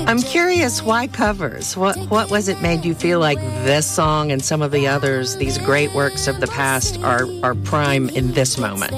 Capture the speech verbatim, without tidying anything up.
I'm curious, why covers? What what was it made you feel like this song and some of the others, these great works of the past, are, are prime in this moment?